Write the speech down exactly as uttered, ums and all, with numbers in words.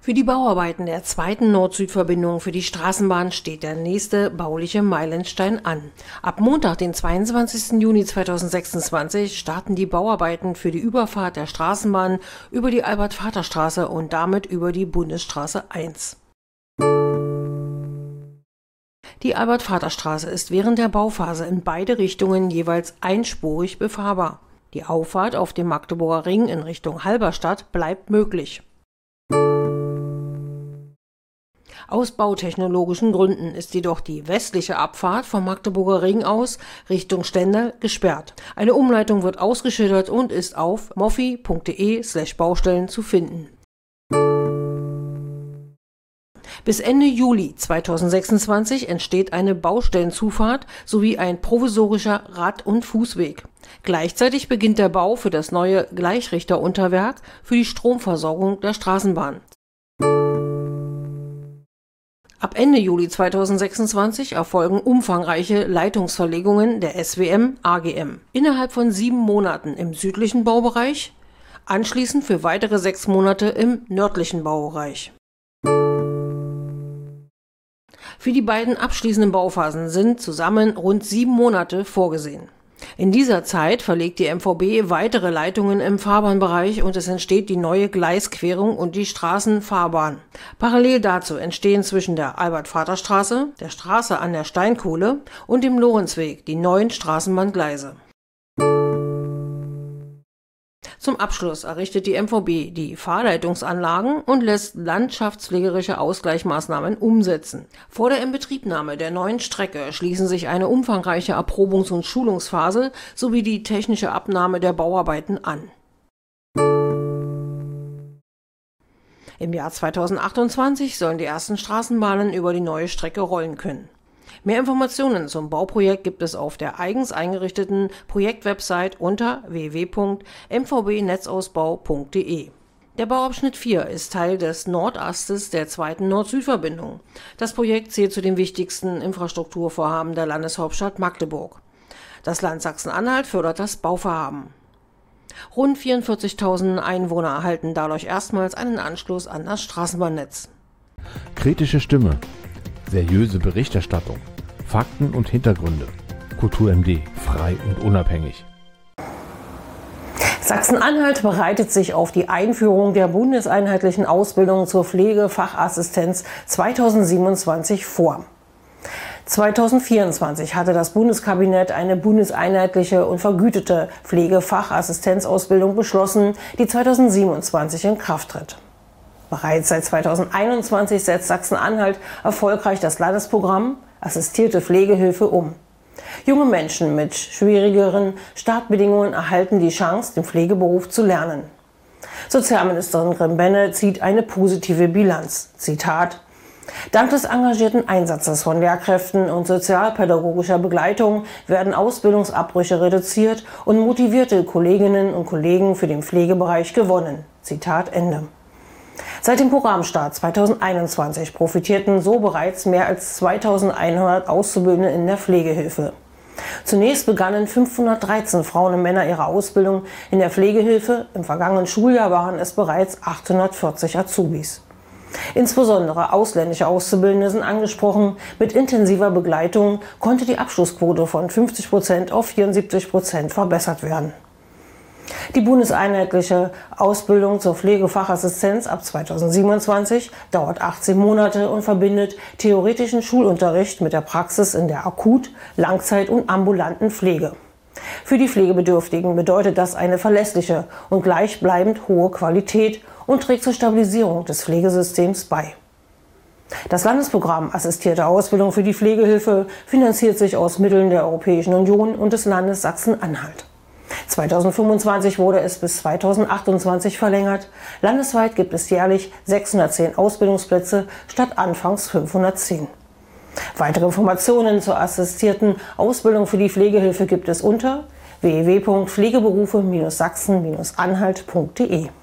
Für die Bauarbeiten der zweiten Nord-Süd-Verbindung für die Straßenbahn steht der nächste bauliche Meilenstein an. Ab Montag, den zweiundzwanzigsten Juni zweitausendsechsundzwanzig, starten die Bauarbeiten für die Überfahrt der Straßenbahn über die Albert-Vater-Straße und damit über die Bundesstraße eins. Die Albert-Vater-Straße ist während der Bauphase in beide Richtungen jeweils einspurig befahrbar. Die Auffahrt auf dem Magdeburger Ring in Richtung Halberstadt bleibt möglich. Aus bautechnologischen Gründen ist jedoch die westliche Abfahrt vom Magdeburger Ring aus Richtung Stendal gesperrt. Eine Umleitung wird ausgeschildert und ist auf moffi punkt de slash Baustellen zu finden. Bis Ende Juli zweitausendsechsundzwanzig entsteht eine Baustellenzufahrt sowie ein provisorischer Rad- und Fußweg. Gleichzeitig beginnt der Bau für das neue Gleichrichterunterwerk für die Stromversorgung der Straßenbahn. Ab Ende Juli zweitausendsechsundzwanzig erfolgen umfangreiche Leitungsverlegungen der S W M A G M. Innerhalb von sieben Monaten im südlichen Baubereich, anschließend für weitere sechs Monate im nördlichen Baubereich. Für die beiden abschließenden Bauphasen sind zusammen rund sieben Monate vorgesehen. In dieser Zeit verlegt die M V B weitere Leitungen im Fahrbahnbereich und es entsteht die neue Gleisquerung und die Straßenfahrbahn. Parallel dazu entstehen zwischen der Albert-Vater-Straße, der Straße an der Steinkohle und dem Lorenzweg die neuen Straßenbahngleise. Zum Abschluss errichtet die M V B die Fahrleitungsanlagen und lässt landschaftspflegerische Ausgleichsmaßnahmen umsetzen. Vor der Inbetriebnahme der neuen Strecke schließen sich eine umfangreiche Erprobungs- und Schulungsphase sowie die technische Abnahme der Bauarbeiten an. Im Jahr zweitausendachtundzwanzig sollen die ersten Straßenbahnen über die neue Strecke rollen können. Mehr Informationen zum Bauprojekt gibt es auf der eigens eingerichteten Projektwebsite unter w w w punkt m v b netzausbau punkt de. Der Bauabschnitt vier ist Teil des Nordastes der zweiten Nord-Süd-Verbindung. Das Projekt zählt zu den wichtigsten Infrastrukturvorhaben der Landeshauptstadt Magdeburg. Das Land Sachsen-Anhalt fördert das Bauvorhaben. Rund vierundvierzigtausend Einwohner erhalten dadurch erstmals einen Anschluss an das Straßenbahnnetz. Kritische Stimme. Seriöse Berichterstattung, Fakten und Hintergründe. Kultur M D, frei und unabhängig. Sachsen-Anhalt bereitet sich auf die Einführung der bundeseinheitlichen Ausbildung zur Pflegefachassistenz zweitausendsiebenundzwanzig vor. zweitausendvierundzwanzig hatte das Bundeskabinett eine bundeseinheitliche und vergütete Pflegefachassistenzausbildung beschlossen, die zweitausendsiebenundzwanzig in Kraft tritt. Bereits seit zweitausendeinundzwanzig setzt Sachsen-Anhalt erfolgreich das Landesprogramm Assistierte Pflegehilfe um. Junge Menschen mit schwierigeren Startbedingungen erhalten die Chance, den Pflegeberuf zu lernen. Sozialministerin Grimm-Benne zieht eine positive Bilanz. Zitat: Dank des engagierten Einsatzes von Lehrkräften und sozialpädagogischer Begleitung werden Ausbildungsabbrüche reduziert und motivierte Kolleginnen und Kollegen für den Pflegebereich gewonnen. Zitat Ende. Seit dem Programmstart zweitausendeinundzwanzig profitierten so bereits mehr als zweitausendeinhundert Auszubildende in der Pflegehilfe. Zunächst begannen fünfhundertdreizehn Frauen und Männer ihre Ausbildung in der Pflegehilfe. Im vergangenen Schuljahr waren es bereits achthundertvierzig Azubis. Insbesondere ausländische Auszubildende sind angesprochen. Mit intensiver Begleitung konnte die Abschlussquote von fünfzig Prozent auf vierundsiebzig Prozent verbessert werden. Die bundeseinheitliche Ausbildung zur Pflegefachassistenz ab zweitausendsiebenundzwanzig dauert achtzehn Monate und verbindet theoretischen Schulunterricht mit der Praxis in der Akut-, Langzeit- und ambulanten Pflege. Für die Pflegebedürftigen bedeutet das eine verlässliche und gleichbleibend hohe Qualität und trägt zur Stabilisierung des Pflegesystems bei. Das Landesprogramm Assistierte Ausbildung für die Pflegehilfe finanziert sich aus Mitteln der Europäischen Union und des Landes Sachsen-Anhalt. zweitausendfünfundzwanzig wurde es bis zweitausendachtundzwanzig verlängert. Landesweit gibt es jährlich sechshundertzehn Ausbildungsplätze statt anfangs fünfhundertzehn. Weitere Informationen zur assistierten Ausbildung für die Pflegehilfe gibt es unter w w w punkt pflegeberufe Bindestrich sachsen Bindestrich anhalt punkt de.